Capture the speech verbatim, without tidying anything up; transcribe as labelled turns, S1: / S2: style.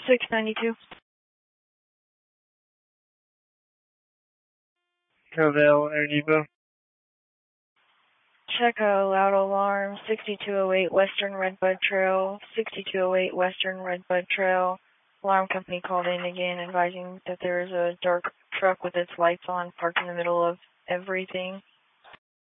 S1: six ninety-two.
S2: Covell Air Depot.
S1: Check a loud alarm, sixty-two oh eight Western Redbud Trail, sixty-two oh eight Western Redbud Trail. Alarm company called in again advising that there is a dark truck with its lights on parked in the middle of everything.